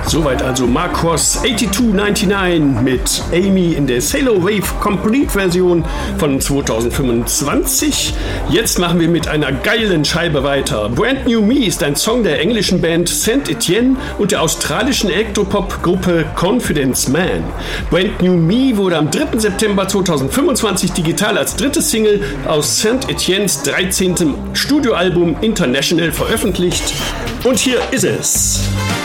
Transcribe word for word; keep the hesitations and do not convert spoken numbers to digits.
Soweit also Marcos zweiundachtzig neunundneunzig mit Amy in der Sailor Wave Complete Version von zweitausendfünfundzwanzig. Jetzt machen wir mit einer geilen Scheibe weiter. Brand New Me ist ein Song der englischen Band Saint Etienne und der australischen Elektropop-Gruppe Confidence Man. Brand New Me wurde am dritten September zweitausendfünfundzwanzig digital als dritte Single aus Saint Etiennes dreizehnten Studioalbum International veröffentlicht. Und hier ist es.